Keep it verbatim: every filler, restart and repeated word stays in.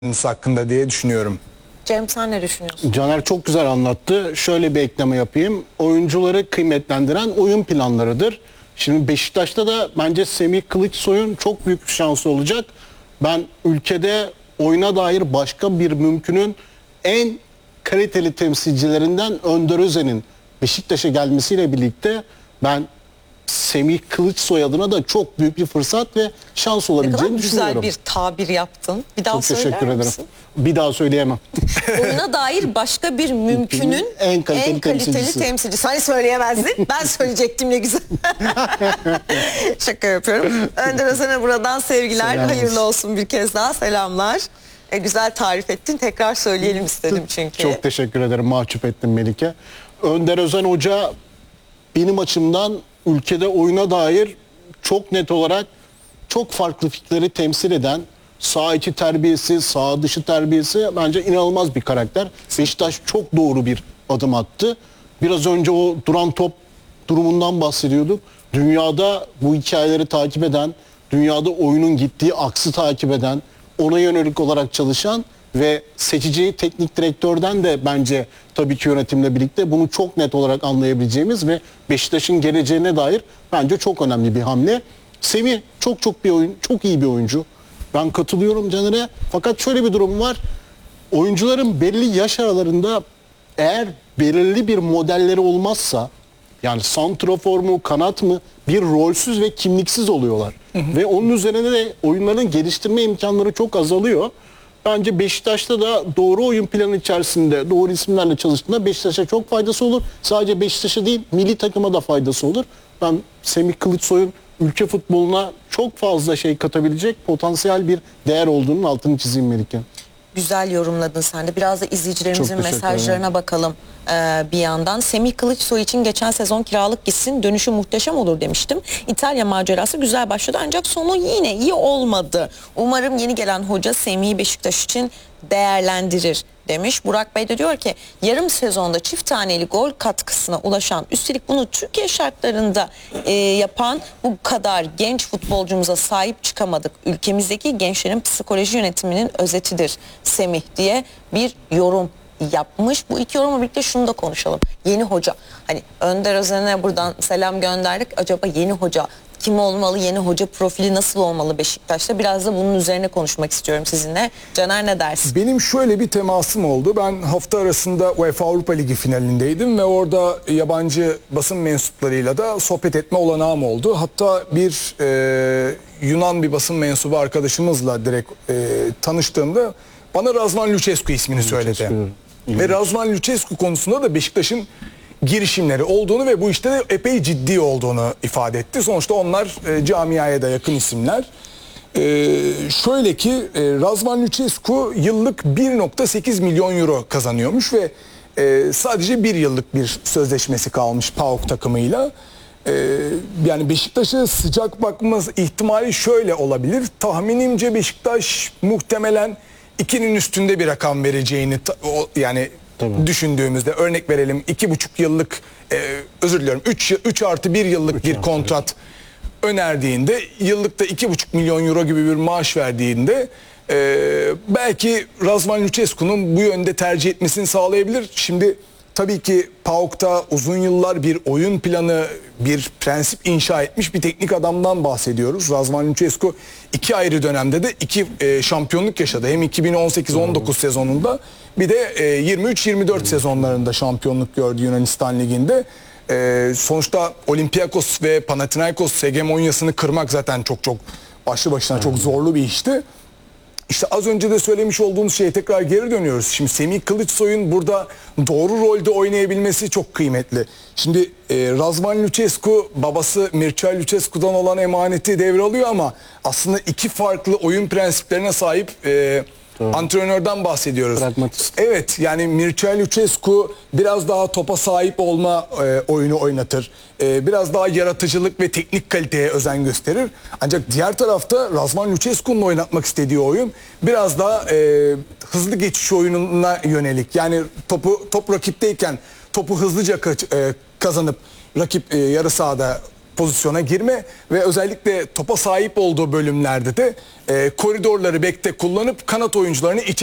hakkında diye düşünüyorum. Cem, sen ne düşünüyorsun? Caner çok güzel anlattı. Şöyle bir ekleme yapayım. Oyuncuları kıymetlendiren oyun planlarıdır. Şimdi Beşiktaş'ta da bence Semih Kılıçsoy'un çok büyük bir şansı olacak. Ben ülkede oyuna dair başka bir mümkünün en kaliteli temsilcilerinden Önder Özen'in Beşiktaş'a gelmesiyle birlikte ben Semih Kılıçsoy adına da çok büyük bir fırsat ve şans Ne kadar olabileceğini güzel düşünüyorum. bir tabir yaptın. Bir daha Çok söyler teşekkür ederim. misin? Bir daha söyleyemem. Oyuna dair başka bir mümkünün En kaliteli en kaliteli temsilcisi. temsilcisi. Hani söyleyemezdin. Ben söyleyecektim, ne güzel. Şaka yapıyorum. Önder Özen'e buradan sevgiler. Selam Hayırlı olsun. olsun bir kez daha. Selamlar. E, güzel tarif ettin. Tekrar söyleyelim istedim çünkü. Çok teşekkür ederim. Mahcup ettim Melike. Önder Özen Hoca benim açımdan ülkede oyuna dair çok net olarak çok farklı fikirleri temsil eden, sağ içi terbiyesi, sağ dışı terbiyesi bence inanılmaz bir karakter. Beşiktaş çok doğru bir adım attı. Biraz önce o duran top durumundan bahsediyorduk. Dünyada bu hikayeleri takip eden, dünyada oyunun gittiği aksı takip eden, ona yönelik olarak çalışan ve seçeceği teknik direktörden de bence tabii ki yönetimle birlikte bunu çok net olarak anlayabileceğimiz ve Beşiktaş'ın geleceğine dair bence çok önemli bir hamle. Semih çok çok bir oyun, çok iyi bir oyuncu. Ben katılıyorum Caner'e. Fakat şöyle bir durum var. Oyuncuların belli yaş aralarında eğer belirli bir modelleri olmazsa, yani santrafor mu, kanat mı, bir rolsüz ve kimliksiz oluyorlar. Hı hı. Ve onun üzerine de oyunların geliştirme imkanları çok azalıyor. Bence Beşiktaş'ta da doğru oyun planı içerisinde doğru isimlerle çalıştığında Beşiktaş'a çok faydası olur. Sadece Beşiktaş'a değil, milli takıma da faydası olur. Ben Semih Kılıçsoy'un ülke futboluna çok fazla şey katabilecek potansiyel bir değer olduğunun altını çizeyim Melike. Güzel yorumladın sen de. Biraz da izleyicilerimizin Çok teşekkür mesajlarına ederim. bakalım ee, bir yandan. Semih Kılıçsoy için geçen sezon kiralık gitsin, dönüşü muhteşem olur demiştim. İtalya macerası güzel başladı ancak sonu yine iyi olmadı. Umarım yeni gelen hoca Semih'i Beşiktaş için değerlendirir demiş. Burak Bey de diyor ki yarım sezonda çift taneli gol katkısına ulaşan, üstelik bunu Türkiye şartlarında e, yapan bu kadar genç futbolcumuza sahip çıkamadık. Ülkemizdeki gençlerin psikoloji yönetiminin özetidir Semih diye bir yorum yapmış. Bu iki yorumla birlikte şunu da konuşalım. Yeni hoca. Hani Önder Özen'e buradan selam gönderdik. Acaba yeni hoca kim olmalı? Yeni hoca profili nasıl olmalı Beşiktaş'ta? Biraz da bunun üzerine konuşmak istiyorum sizinle. Caner, ne dersin? Benim şöyle bir temasım oldu. Ben hafta arasında UEFA Avrupa Ligi finalindeydim ve orada yabancı basın mensuplarıyla da sohbet etme olanağım oldu. Hatta bir e, Yunan bir basın mensubu arkadaşımızla direkt e, tanıştığımda bana Razvan Lucescu ismini söyledi. Ve Razvan Lucescu konusunda da Beşiktaş'ın girişimleri olduğunu ve bu işte de epey ciddi olduğunu ifade etti. Sonuçta onlar e, camiaya da yakın isimler. E, şöyle ki e, Razvan Lucescu yıllık bir nokta sekiz milyon euro kazanıyormuş ve e, sadece bir yıllık bir sözleşmesi kalmış PAOK takımıyla. E, yani Beşiktaş'a sıcak bakmaz ihtimali şöyle olabilir. Tahminimce Beşiktaş muhtemelen ikinin üstünde bir rakam vereceğini o, yani Tabii. düşündüğümüzde örnek verelim iki buçuk yıllık e, özür diliyorum üç artı bir yıllık üç bir kontrat önerdiğinde yıllıkta iki buçuk milyon euro gibi bir maaş verdiğinde e, belki Razvan Lucescu'nun bu yönde tercih etmesini sağlayabilir. Şimdi tabii ki PAOK'ta uzun yıllar bir oyun planı, bir prensip inşa etmiş bir teknik adamdan bahsediyoruz. Razvan Lucescu iki ayrı dönemde de iki e, şampiyonluk yaşadı. Hem iki bin on sekiz on dokuz sezonunda bir de e, yirmi üç yirmi dört sezonlarında şampiyonluk gördü Yunanistan Ligi'nde. E, sonuçta Olympiakos ve Panathinaikos hegemonyasını kırmak zaten çok çok başlı başına çok zorlu bir işti. İşte az önce de söylemiş olduğumuz şeye tekrar geri dönüyoruz. Şimdi Semih Kılıçsoy'un burada doğru rolde oynayabilmesi çok kıymetli. Şimdi e, Razvan Lucescu babası Mircea Lucescu'dan olan emaneti devralıyor ama aslında iki farklı oyun prensiplerine sahip e, antrenörden bahsediyoruz. Pragmatist. Evet, yani Mircea Lucescu biraz daha topa sahip olma e, oyunu oynatır. E, biraz daha yaratıcılık ve teknik kaliteye özen gösterir. Ancak diğer tarafta Razvan Lucescu'nun oynatmak istediği oyun biraz daha e, hızlı geçiş oyununa yönelik. Yani topu top rakipteyken topu hızlıca kaç, e, kazanıp rakip e, yarı sahada pozisyona girme ve özellikle topa sahip olduğu bölümlerde de e, koridorları bekte kullanıp kanat oyuncularını içe